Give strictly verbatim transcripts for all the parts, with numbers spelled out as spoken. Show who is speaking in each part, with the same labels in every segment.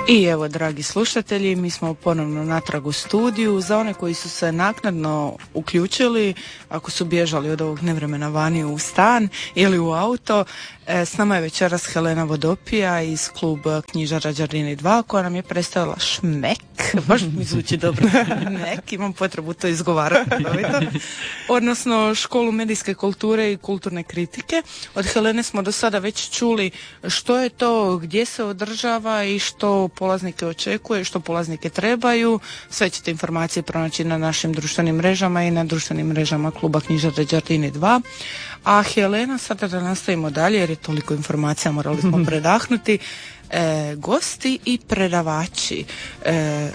Speaker 1: I evo, dragi slušatelji, mi smo ponovno natrag u studiju. Za one koji su se naknadno uključili, ako su bježali od ovog nevremena vani u stan ili u auto, e, s nama je večeras Helena Vodopija iz kluba knjižara Đardini dva, koja nam je predstavila Šmek. Baš mi zvuči dobro. Šmek, imam potrebu to izgovarati. Odnosno, školu medijske kulture i kulturne kritike. Od Helene smo do sada već čuli što je to, gdje se održava i što polaznike očekuje, što polaznike trebaju. Sve ćete informacije pronaći na našim društvenim mrežama i na društvenim mrežama kluba knjižara Đardini dva. A Helena, sada da nastavimo dalje jer je toliko informacija, morali smo predahnuti. E, gosti i predavači. E,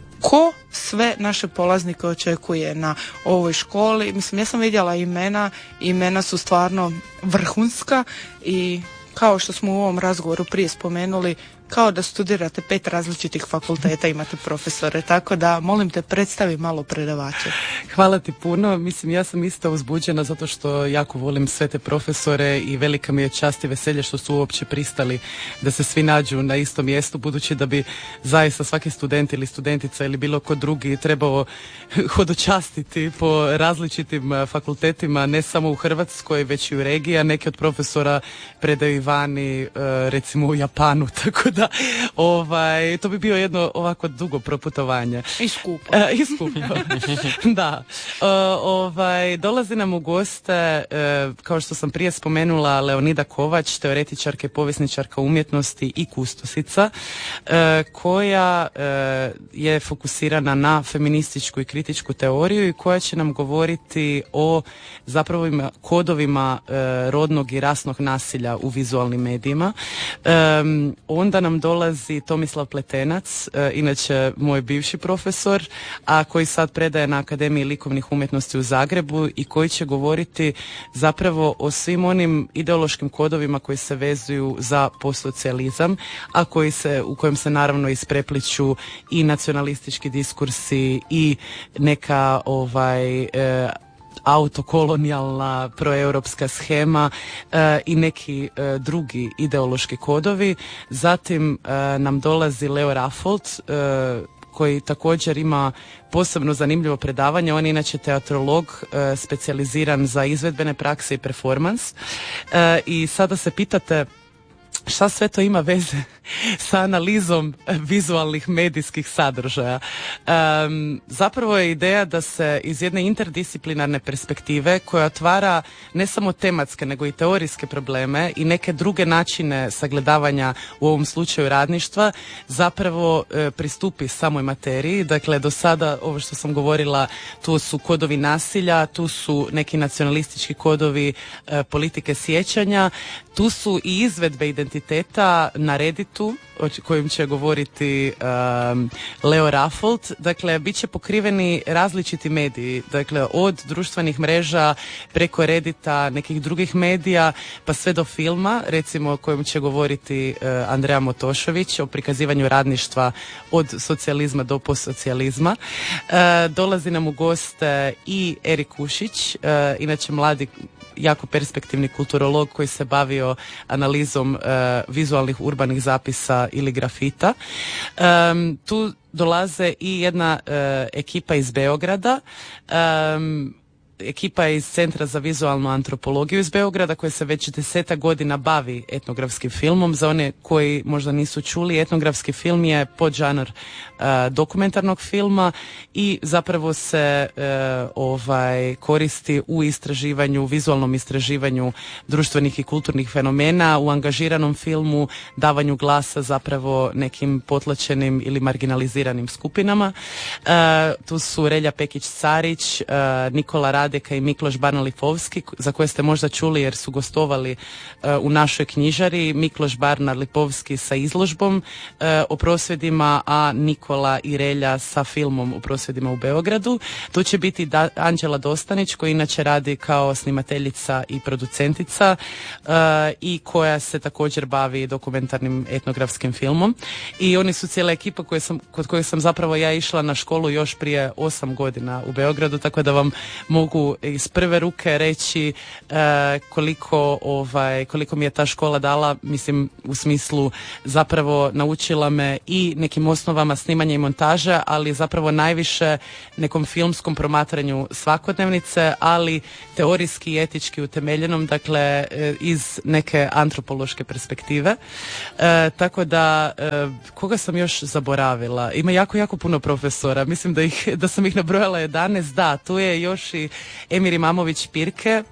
Speaker 1: ko sve naše polaznike očekuje na ovoj školi? Mislim, ja sam vidjela imena, imena su stvarno vrhunska i kao što smo u ovom razgovoru prije spomenuli, kao da studirate pet različitih fakulteta, imate profesore, tako da molim te predstavi malo predavače.
Speaker 2: Hvala ti puno, mislim ja sam isto uzbuđena zato što jako volim sve te profesore i velika mi je čast i veselje što su uopće pristali da se svi nađu na istom mjestu, budući da bi zaista svaki student ili studentica ili bilo ko drugi trebao hodočastiti po različitim fakultetima, ne samo u Hrvatskoj, već i u regiji, a neki od profesora predaju i vani, recimo u Japanu, tako da Da, ovaj, to bi bio jedno ovako dugo proputovanje.
Speaker 1: I skupo.
Speaker 2: E, I skupo. Da. E, ovaj, dolazi nam u goste, e, kao što sam prije spomenula, Leonida Kovač, teoretičarka i povjesničarka umjetnosti i kustosica, e, koja e, je fokusirana na feminističku i kritičku teoriju i koja će nam govoriti o zapravo kodovima e, rodnog i rasnog nasilja u vizualnim medijima. E, onda nam dolazi Tomislav Pletenac, e, inače moj bivši profesor, a koji sad predaje na Akademiji likovnih umjetnosti u Zagrebu i koji će govoriti zapravo o svim onim ideološkim kodovima koji se vezuju za postsocijalizam, a koji se, u kojem se naravno isprepliću i nacionalistički diskursi i neka ovaj e, autokolonijalna proeuropska shema e, i neki e, drugi ideološki kodovi. Zatim e, nam dolazi Leo Raffold, e, koji također ima posebno zanimljivo predavanje. On je inače teatrolog, e, specijaliziran za izvedbene prakse i performans. E, I sada se pitate šta sve to ima veze sa analizom vizualnih medijskih sadržaja. Um, zapravo je ideja da se iz jedne interdisciplinarne perspektive koja otvara ne samo tematske nego i teorijske probleme i neke druge načine sagledavanja, u ovom slučaju radništva, zapravo e, pristupi samoj materiji. Dakle, do sada ovo što sam govorila, tu su kodovi nasilja, tu su neki nacionalistički kodovi e, politike sjećanja, tu su i izvedbe identiteta na Redditu, o kojim će govoriti um, Leo Raffold. Dakle, bit će pokriveni različiti mediji, dakle od društvenih mreža preko Reddita, nekih drugih medija, pa sve do filma, recimo o kojem će govoriti uh, Andreja Motošović, o prikazivanju radništva od socijalizma do postsocijalizma. Uh, dolazi nam u goste i Erik Ušić, uh, inače mladi jako perspektivni kulturolog koji se bavio analizom uh, vizualnih urbanih zapisa ili grafita. Um, tu dolaze i jedna uh, ekipa iz Beograda, um, ekipa iz Centra za vizualnu antropologiju iz Beograda koja se već desetak godina bavi etnografskim filmom. Za one koji možda nisu čuli, etnografski film je podžanr uh, dokumentarnog filma i zapravo se uh, ovaj koristi u istraživanju, vizualnom istraživanju društvenih i kulturnih fenomena, u angažiranom filmu, davanju glasa zapravo nekim potlačenim ili marginaliziranim skupinama. Uh, tu su Relja Pekić-Carić, uh, Nikola Rad i Mikloš Barna-Lipovski, za koje ste možda čuli jer su gostovali uh, u našoj knjižari. Mikloš Barna-Lipovski sa izložbom uh, o prosvjedima, a Nikola i Relja sa filmom o prosvjedima u Beogradu. Tu će biti da- Anđela Dostanić, koja inače radi kao snimateljica i producentica uh, i koja se također bavi dokumentarnim etnografskim filmom. I oni su cijela ekipa koje sam, kod koje sam zapravo ja išla na školu još prije osam godina u Beogradu, tako da vam mogu mogu iz prve ruke reći e, koliko, ovaj, koliko mi je ta škola dala, mislim u smislu zapravo naučila me i nekim osnovama snimanja i montaža, ali zapravo najviše nekom filmskom promatranju svakodnevnice, ali teorijski i etički utemeljenom, dakle e, iz neke antropološke perspektive. E, tako da, e, koga sam još zaboravila? Ima jako, jako puno profesora. Mislim da, ih, da sam ih nabrojala jedanaest. Da, tu je još i Emir Imamović Pirke,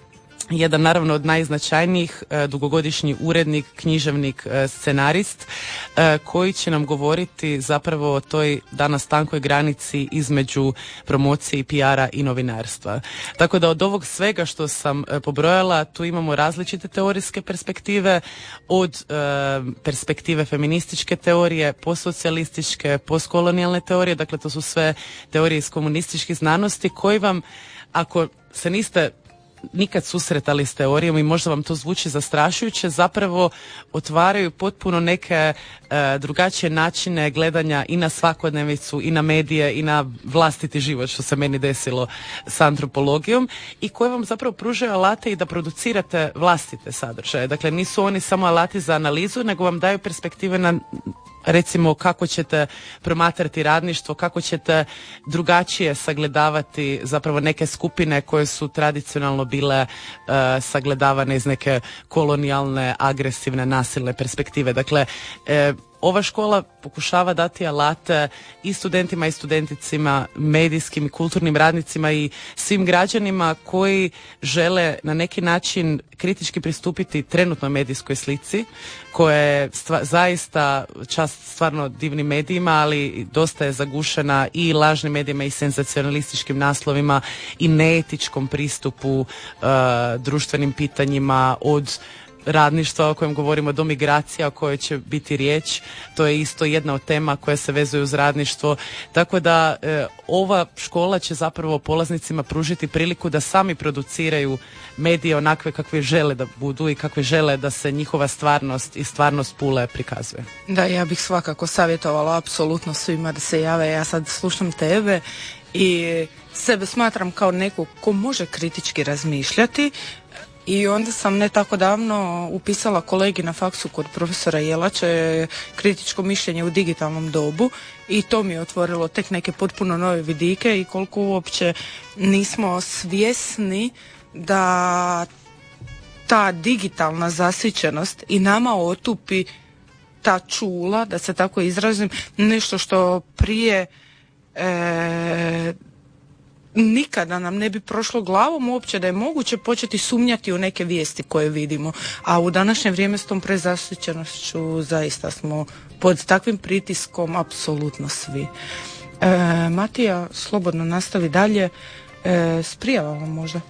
Speaker 2: jedan naravno od najznačajnijih, e, dugogodišnji urednik, književnik, e, scenarist, e, koji će nam govoriti zapravo o toj danas tankoj granici između promocije i P R-a i novinarstva. Tako da od ovog svega što sam e, pobrojala, tu imamo različite teorijske perspektive, od e, perspektive feminističke teorije, postsocijalističke, postkolonijalne teorije, dakle to su sve teorije iz komunističkih znanosti koji vam, ako se niste nikad susretali s teorijom i možda vam to zvuči zastrašujuće, zapravo otvaraju potpuno neke e, drugačije načine gledanja i na svakodnevicu i na medije i na vlastiti život, što se meni desilo s antropologijom, i koje vam zapravo pružaju alate i da producirate vlastite sadržaje. Dakle, nisu oni samo alati za analizu, nego vam daju perspektive na, recimo, kako ćete promatrati radništvo, kako ćete drugačije sagledavati zapravo neke skupine koje su tradicionalno bile uh, sagledavane iz neke kolonijalne, agresivne, nasilne perspektive. Dakle, e, ova škola pokušava dati alate i studentima i studenticima, medijskim i kulturnim radnicima i svim građanima koji žele na neki način kritički pristupiti trenutnoj medijskoj slici, koja je stva, zaista čast stvarno divnim medijima, ali dosta je zagušena i lažnim medijima i senzacionalističkim naslovima i neetičkom pristupu uh, društvenim pitanjima, od radništva o kojem govorimo do migracija o kojoj će biti riječ. To je isto jedna od tema koja se vezuje uz radništvo. Tako da e, ova škola će zapravo polaznicima pružiti priliku da sami produciraju medije onakve kakve žele da budu i kakve žele da se njihova stvarnost i stvarnost Pule prikazuje.
Speaker 1: Da, ja bih svakako savjetovala apsolutno svima da se jave. Ja sad slušam tebe i sebe smatram kao neko ko može kritički razmišljati. I onda sam ne tako davno upisala kolegi na faksu kod profesora Jelača kritičko mišljenje u digitalnom dobu i to mi je otvorilo tek neke potpuno nove vidike i koliko uopće nismo svjesni da ta digitalna zasićenost i nama otupi ta čula, da se tako izrazim, nešto što prije e, nikada nam ne bi prošlo glavom uopće da je moguće početi sumnjati u neke vijesti koje vidimo. A u današnje vrijeme s tom prezasićenošću zaista smo pod takvim pritiskom apsolutno svi. E, Matija, slobodno nastavi dalje e, s prijavama možda.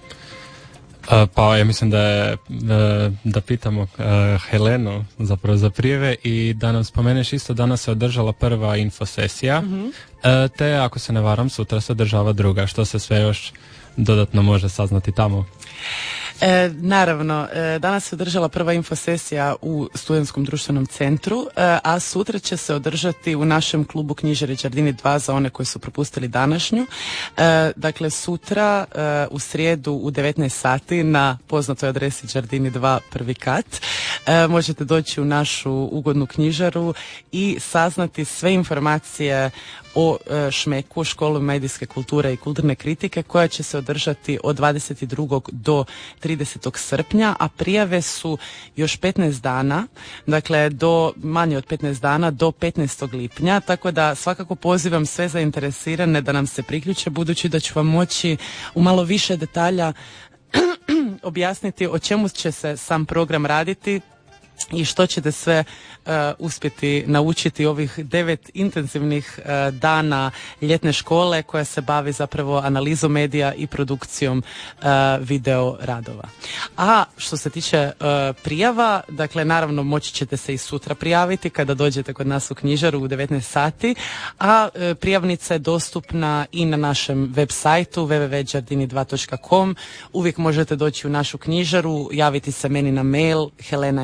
Speaker 3: Pa ja mislim da je da pitamo Helenu zapravo za prijave i da nam spomeneš isto, danas se održala prva infosesija, mm-hmm. te ako se ne varam sutra se održava druga, što se sve još dodatno može saznati tamo?
Speaker 2: E, naravno, e, danas se održala prva infosesija u Studentskom društvenom centru, e, a sutra će se održati u našem klubu Knjižare Đardini dva za one koji su propustili današnju. E, dakle, sutra e, u srijedu u devetnaest sati na poznatoj adresi Đardini dva prvi kat e, možete doći u našu ugodnu knjižaru i saznati sve informacije o e, Šmeku, školu medijske kulture i kulturne kritike, koja će se održati od dvadeset drugog do tridesetog srpnja, a prijave su još petnaest dana, dakle do manje od petnaest dana do petnaestog lipnja, tako da svakako pozivam sve zainteresirane da nam se priključe, budući da ću vam moći u malo više detalja objasniti o čemu će se sam program raditi i što ćete sve uh, uspjeti naučiti ovih devet intenzivnih uh, dana ljetne škole koja se bavi zapravo analizom medija i produkcijom uh, video radova. A što se tiče uh, prijava, dakle naravno moći ćete se i sutra prijaviti kada dođete kod nas u knjižaru u devetnaest sati, a uh, prijavnica je dostupna i na našem web sajtu w w w točka đardini dva točka com. Uvijek možete doći u našu knjižaru, javiti se meni na mail helena at sanja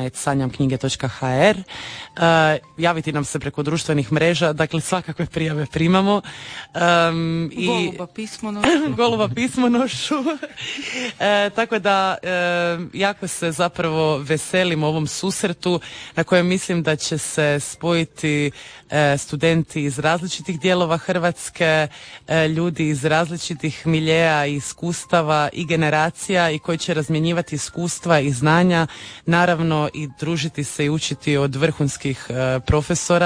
Speaker 2: nam knjige točka ha er. Uh, javiti nam se preko društvenih mreža, dakle svakakve prijave primamo. Um, i
Speaker 1: Goluba pismonošu.
Speaker 2: Goluba pismonošu. e, tako da e, jako se zapravo veselim ovom susretu na kojem mislim da će se spojiti e, studenti iz različitih dijelova Hrvatske, e, ljudi iz različitih miljeja i iskustava i generacija i koji će razmjenjivati iskustva i znanja, naravno i družiti se i učiti od vrhunskih e, profesora